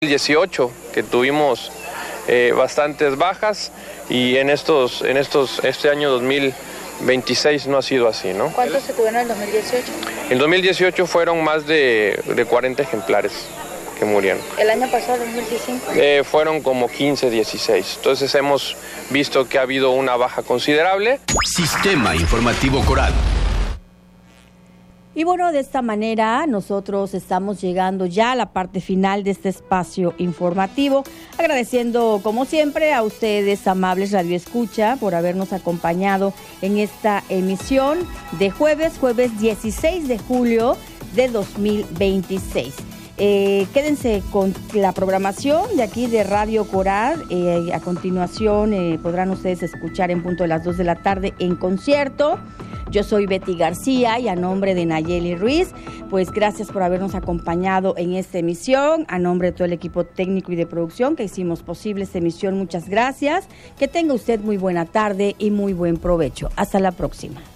2018, que tuvimos bastantes bajas, y este año 2026 no ha sido así, ¿no? ¿Cuántos se tuvieron en el 2018? En 2018 fueron más de 40 ejemplares que murieron. ¿El año pasado, 2015? Fueron como 15, 16. Entonces hemos visto que ha habido una baja considerable. Sistema Informativo Coral. Y bueno, de esta manera nosotros estamos llegando ya a la parte final de este espacio informativo, agradeciendo como siempre a ustedes, amables radioescucha, por habernos acompañado en esta emisión de jueves 16 de julio de 2026. Quédense con la programación de aquí de Radio Coral. A continuación podrán ustedes escuchar en punto de las 2 de la tarde En Concierto. Yo soy Betty García y a nombre de Nayeli Ruiz, pues gracias por habernos acompañado en esta emisión. A nombre de todo el equipo técnico y de producción que hicimos posible esta emisión, muchas gracias. Que tenga usted muy buena tarde y muy buen provecho. Hasta la próxima.